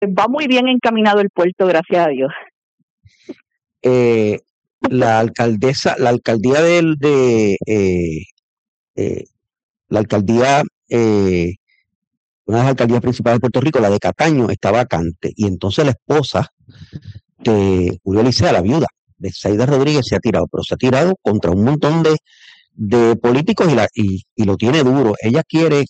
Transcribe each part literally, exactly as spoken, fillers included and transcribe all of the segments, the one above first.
Va muy bien encaminado el puerto, gracias a Dios. Eh, la alcaldesa, la alcaldía del, de, eh, eh, la alcaldía, eh, una de las alcaldías principales de Puerto Rico, la de Cataño, está vacante. Y entonces la esposa de Julio Licea, la viuda de Zaida Rodríguez, se ha tirado, pero se ha tirado contra un montón de, de políticos y, la, y, y lo tiene duro. Ella quiere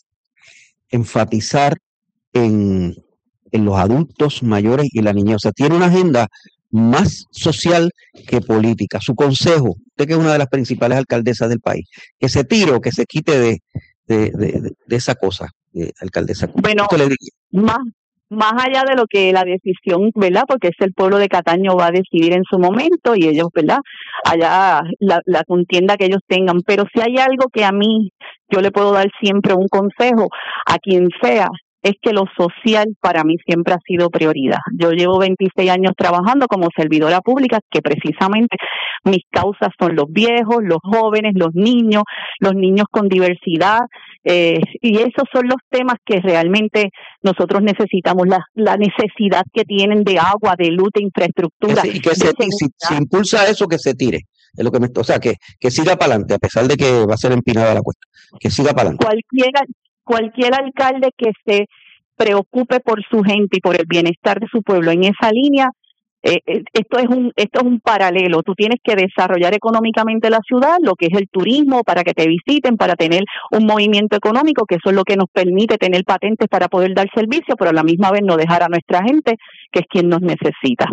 enfatizar en, en los adultos mayores y la niñez. O sea, tiene una agenda más social que política. Su consejo, usted que es una de las principales alcaldesas del país, que se tire o que se quite de, de, de, de esa cosa, de alcaldesa. Bueno, le más, más allá de lo que la decisión, ¿verdad? Porque es el pueblo de Cataño va a decidir en su momento y ellos, ¿verdad? Allá la, la contienda que ellos tengan. Pero si hay algo que a mí yo le puedo dar siempre un consejo a quien sea, es que lo social para mí siempre ha sido prioridad. Yo llevo veintiséis años trabajando como servidora pública, que precisamente mis causas son los viejos, los jóvenes, los niños, los niños con diversidad, eh, y esos son los temas que realmente nosotros necesitamos, la, la necesidad que tienen de agua, de luz, de infraestructura. Y que se, si, si impulsa eso, que se tire. Es lo que me, o sea, que, que siga para adelante, a pesar de que va a ser empinada la cuesta. Que siga para adelante. Cualquiera, cualquier alcalde que se preocupe por su gente y por el bienestar de su pueblo en esa línea, eh, esto es un esto es un paralelo. Tú tienes que desarrollar económicamente la ciudad, lo que es el turismo, para que te visiten, para tener un movimiento económico, que eso es lo que nos permite tener patentes para poder dar servicio, pero a la misma vez no dejar a nuestra gente, que es quien nos necesita.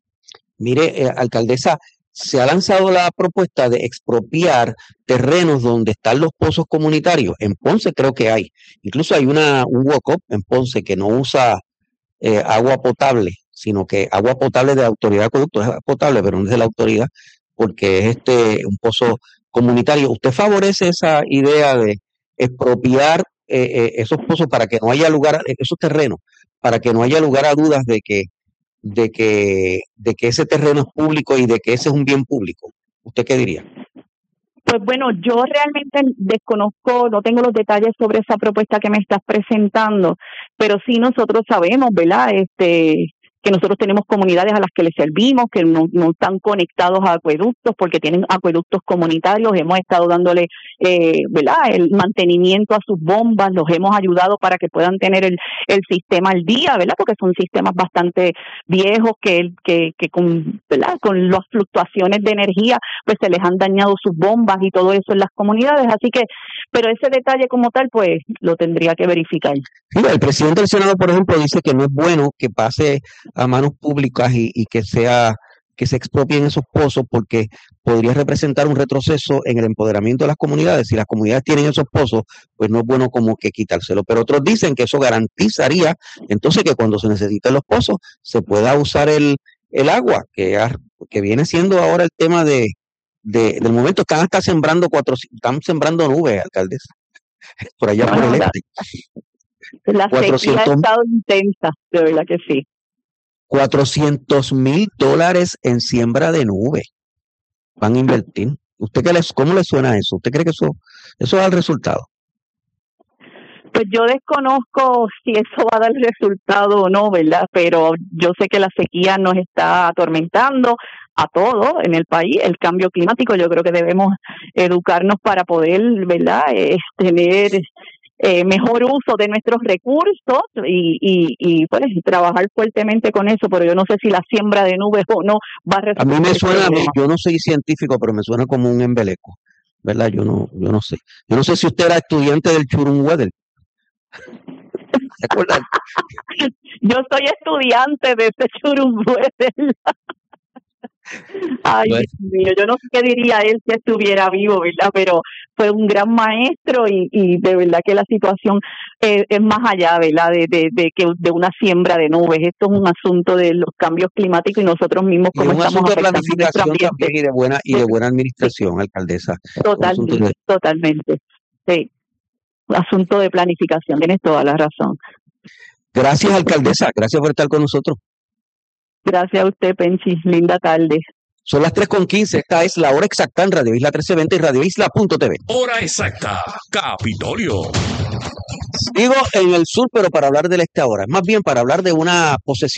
Mire, eh, alcaldesa, se ha lanzado la propuesta de expropiar terrenos donde están los pozos comunitarios. En Ponce creo que hay. Incluso hay una un walk-up en Ponce que no usa eh, agua potable, sino que agua potable de la autoridad de acueducto, es potable, pero no es de la autoridad, porque es este un pozo comunitario. ¿Usted favorece esa idea de expropiar eh, eh, esos pozos para que no haya lugar, esos terrenos, para que no haya lugar a dudas de que de que de que ese terreno es público y de que ese es un bien público? ¿Usted qué diría? Pues bueno, yo realmente desconozco, no tengo los detalles sobre esa propuesta que me estás presentando, pero sí nosotros sabemos, ¿verdad? Este, que nosotros tenemos comunidades a las que les servimos, que no, no están conectados a acueductos porque tienen acueductos comunitarios, hemos estado dándole, eh, ¿verdad?, el mantenimiento a sus bombas, los hemos ayudado para que puedan tener el, el sistema al día, ¿verdad?, porque son sistemas bastante viejos que, que, que con, ¿verdad?, con las fluctuaciones de energía, pues se les han dañado sus bombas y todo eso en las comunidades, así que, pero ese detalle como tal, pues lo tendría que verificar. Sí, el presidente del Senado, por ejemplo, dice que no es bueno que pase a manos públicas y, y que sea que se expropien esos pozos porque podría representar un retroceso en el empoderamiento de las comunidades. Si las comunidades tienen esos pozos, pues no es bueno como que quitárselo. Pero otros dicen que eso garantizaría entonces que cuando se necesiten los pozos se pueda usar el, el agua, que, que viene siendo ahora el tema de, de del momento. Están hasta sembrando cuatro, están sembrando nubes, alcaldesa, por allá por el este. La sequía ha estado intensa, de verdad que sí. cuatrocientos mil dólares en siembra de nube van a invertir. ¿Usted qué les, cómo le suena eso? ¿Usted cree que eso, eso da el resultado? Pues yo desconozco si eso va a dar resultado o no, ¿verdad? Pero yo sé que la sequía nos está atormentando a todos en el país, el cambio climático. Yo creo que debemos educarnos para poder, ¿verdad?, eh, tener Eh, mejor uso de nuestros recursos y, y, y pues trabajar fuertemente con eso, pero yo no sé si la siembra de nubes o no va a resultar. A mí me suena, a mí, yo no soy científico, pero me suena como un embeleco, ¿verdad? Yo no, yo no sé. Yo no sé si usted era estudiante del Churum Weather. ¿Se acuerdan? Yo soy estudiante de ese Churum Weather. Ay, bueno. Dios mío, yo no sé qué diría él si estuviera vivo, ¿verdad? Pero fue un gran maestro y, y de verdad que la situación eh, es más allá, ¿verdad? De, de, de que de una siembra de nubes. Esto es un asunto de los cambios climáticos y nosotros mismos como estamos afectando. Es un asunto de planificación también y de buena y de buena administración, sí. Alcaldesa. Totalmente, de... totalmente. Sí, asunto de planificación. Tienes toda la razón. Gracias, alcaldesa. Gracias por estar con nosotros. Gracias a usted, Penchi. Linda tarde. Son las tres con quince. Esta es la hora exacta en Radio Isla trece veinte y Radio Isla punto T V. Hora exacta. Capitolio. Digo en el sur, pero para hablar del este ahora. Más bien para hablar de una posesión